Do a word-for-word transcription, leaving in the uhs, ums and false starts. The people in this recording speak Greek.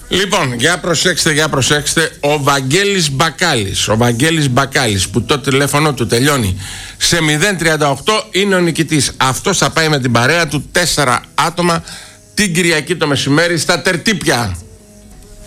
Λοιπόν, για προσέξτε, για προσέξτε, ο Βαγγέλης Μπακάλης, ο Βαγγέλης Μπακάλης που το τηλέφωνο του τελειώνει σε μηδέν τριάντα οκτώ είναι ο νικητής. Αυτός θα πάει με την παρέα του τέσσερα άτομα την Κυριακή το μεσημέρι στα Τερτύπια.